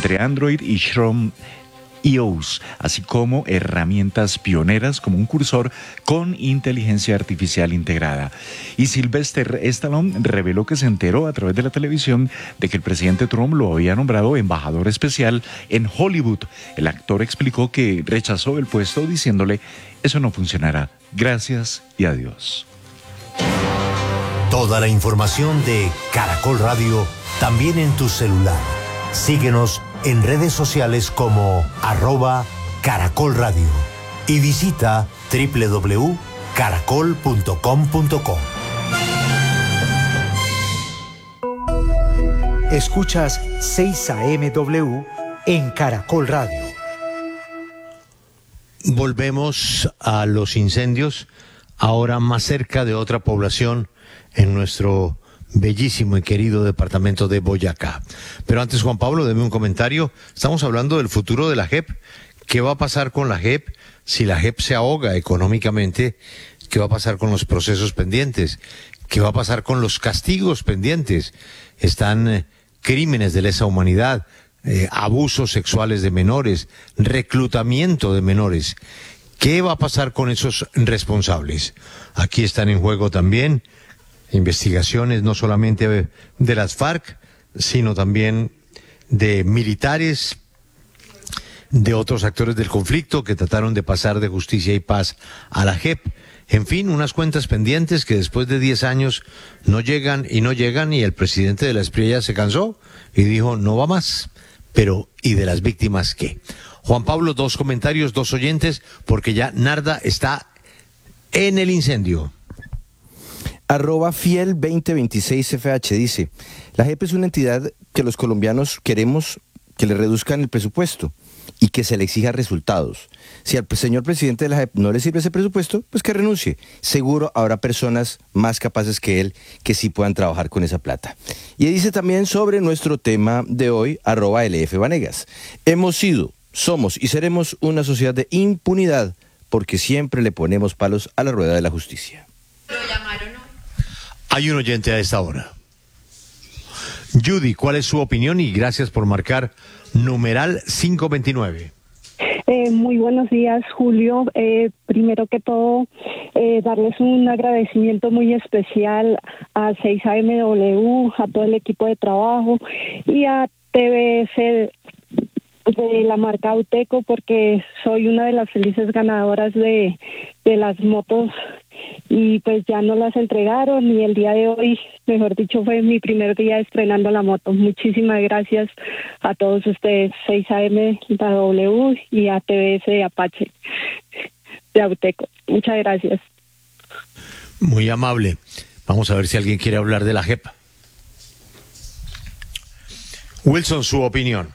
entre Android y Chrome iOS, así como herramientas pioneras como un cursor con inteligencia artificial integrada. Y Sylvester Stallone reveló que se enteró a través de la televisión de que el presidente Trump lo había nombrado embajador especial en Hollywood. El actor explicó que rechazó el puesto diciéndole: eso no funcionará. Gracias y adiós. Toda la información de Caracol Radio también en tu celular. Síguenos en redes sociales como @Caracol Radio y visita www.caracol.com.co. Escuchas 6 AM en Caracol Radio. Volvemos a los incendios, ahora más cerca de otra población en nuestro bellísimo y querido departamento de Boyacá. Pero antes, Juan Pablo, deme un comentario. Estamos hablando del futuro de la JEP. ¿Qué va a pasar con la JEP si la JEP se ahoga económicamente? ¿Qué va a pasar con los procesos pendientes? ¿Qué va a pasar con los castigos pendientes? Están crímenes de lesa humanidad, abusos sexuales de menores, reclutamiento de menores. ¿Qué va a pasar con esos responsables? Aquí están en juego también investigaciones no solamente de las FARC, sino también de militares, de otros actores del conflicto que trataron de pasar de justicia y paz a la JEP. En fin, unas cuentas pendientes que después de 10 años no llegan, y el presidente de la Espriella se cansó y dijo: no va más. Pero, ¿y de las víctimas qué? Juan Pablo, 2 comentarios, 2 oyentes, porque ya Narda está en el incendio. @fiel2026FH dice: la JEP es una entidad que los colombianos queremos que le reduzcan el presupuesto y que se le exija resultados. Si al señor presidente de la JEP no le sirve ese presupuesto, pues que renuncie. Seguro habrá personas más capaces que él que sí puedan trabajar con esa plata. Y dice también sobre nuestro tema de hoy, @LFVanegas: hemos sido, somos y seremos una sociedad de impunidad porque siempre le ponemos palos a la rueda de la justicia. ¿Lo llamaron hoy? Hay un oyente a esta hora. Judy, ¿cuál es su opinión? Y gracias por marcar numeral 529. Muy buenos días, Julio. Primero que todo, darles un agradecimiento muy especial a 6AMW, a todo el equipo de trabajo y a TBS de la marca Auteco, porque soy una de las felices ganadoras de las motos y pues ya no las entregaron, y el día de hoy, mejor dicho, fue mi primer día estrenando la moto. Muchísimas gracias a todos ustedes, 6AMW y a TBS de Apache de Auteco. Muchas gracias. Muy amable. Vamos a ver si alguien quiere hablar de la JEP. Wilson, su opinión.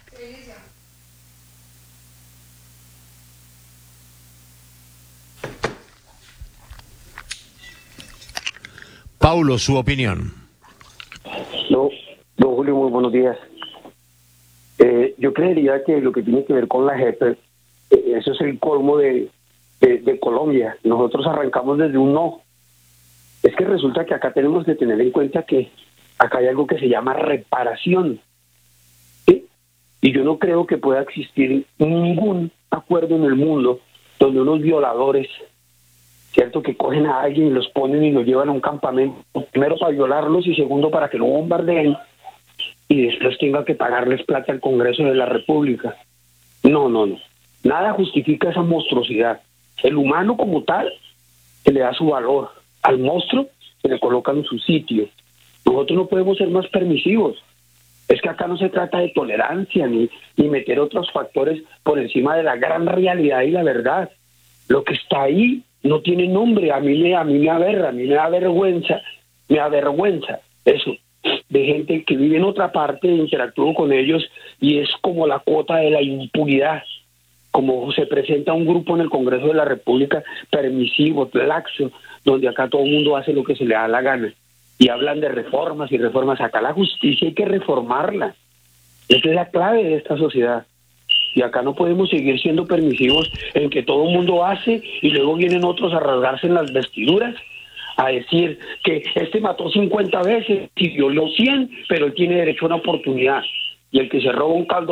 Paulo, su opinión. No, don Julio, muy buenos días. Yo creería que lo que tiene que ver con la JEP, eso es el colmo de Colombia. Nosotros arrancamos desde un no. Es que resulta que acá tenemos que tener en cuenta que acá hay algo que se llama reparación, ¿sí? Y yo no creo que pueda existir ningún acuerdo en el mundo donde unos violadores, ¿cierto?, que cogen a alguien y los ponen y los llevan a un campamento, primero para violarlos y segundo para que lo bombardeen, y después tenga que pagarles plata al Congreso de la República. No. Nada justifica esa monstruosidad. El humano como tal se le da su valor. Al monstruo se le coloca en su sitio. Nosotros no podemos ser más permisivos. Es que acá no se trata de tolerancia ni meter otros factores por encima de la gran realidad y la verdad. Lo que está ahí no tiene nombre. A mí me aberra, a mí me da vergüenza, eso, de gente que vive en otra parte, interactúo con ellos y es como la cuota de la impunidad, como se presenta un grupo en el Congreso de la República permisivo, laxo, donde acá todo el mundo hace lo que se le da la gana y hablan de reformas y reformas. Acá la justicia hay que reformarla. Esa es la clave de esta sociedad. Y acá no podemos seguir siendo permisivos en que todo el mundo hace y luego vienen otros a rasgarse en las vestiduras, a decir que este mató 50 veces y violó 100, pero él tiene derecho a una oportunidad. Y el que se roba un caldo